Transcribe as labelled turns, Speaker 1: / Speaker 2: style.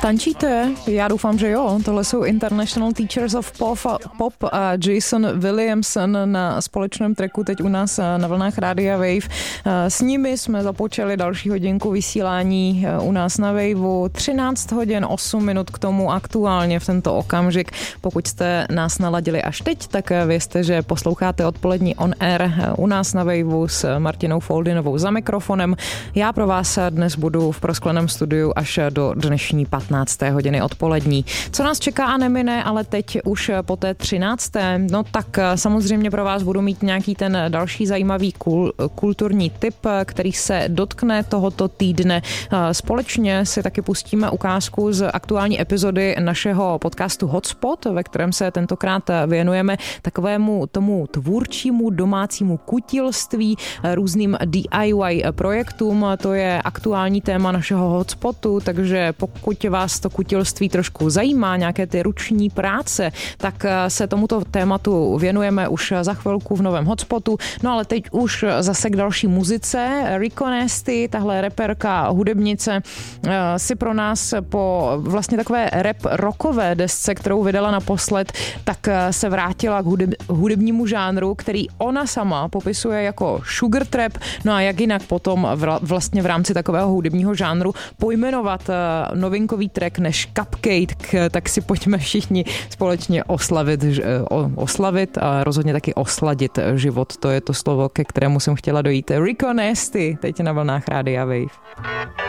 Speaker 1: Tančíte? Já doufám, že jo. Tohle jsou International Teachers of Pop a Jason Williamson na společném tracku teď u nás na vlnách Rádia Wave. S nimi jsme započali další hodinku vysílání u nás na Waveu. 13 hodin 8 minut k tomu aktuálně v tento okamžik. Pokud jste nás naladili až teď, tak vězte, že posloucháte odpolední On Air u nás na Waveu s Martinou Foldinovou za mikrofonem. Já pro vás dnes budu v proskleném studiu až do dnešní 15. hodiny odpolední. Co nás čeká a nemine, ale teď už po té 13. No tak samozřejmě pro vás budu mít nějaký ten další zajímavý kulturní tip, který se dotkne tohoto týdne. Společně si taky pustíme ukázku z aktuální epizody našeho podcastu Hotspot, ve kterém se tentokrát věnujeme takovému tomu tvůrčímu domácímu kutilství, různým DIY projektům. To je aktuální téma našeho Hotspotu, takže pokud vás to kutilství trošku zajímá, nějaké ty ruční práce, tak se tomuto tématu věnujeme už za chvilku v novém Hotspotu. No ale teď už zase k další muzice. Rico Nasty, tahle reperka, hudebnice, si pro nás po vlastně takové rap rockové desce, kterou vydala naposled, tak se vrátila k hudebnímu žánru, který ona sama popisuje jako sugar trap. No a jak jinak potom vlastně v rámci takového hudebního žánru pojmenovat novinkový track než Cupcake, tak si pojďme všichni společně oslavit a rozhodně taky osladit život. To je to slovo, ke kterému jsem chtěla dojít. Rico Nasty, teď na vlnách Rádia Wave.